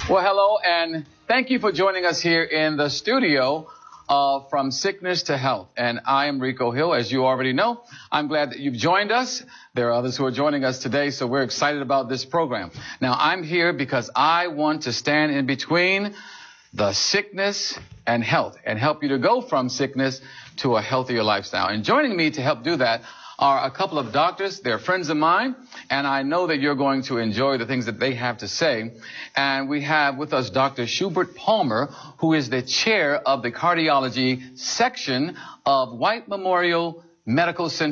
Well, hello, and thank you for joining us here in the studio From Sickness to Health. And I am Rico Hill, as you already know. I'm glad that you've joined us. There are others who are joining us today, so we're excited about this program. Now, I'm here because I want to stand in between the sickness and health and help you to go from sickness to a healthier lifestyle. And joining me to help do that are a couple of doctors. They're friends of mine, and I know that you're going to enjoy the things that they have to say. And we have with us Dr. Schubert Palmer, who is the chair of the cardiology section of White Memorial Medical Center.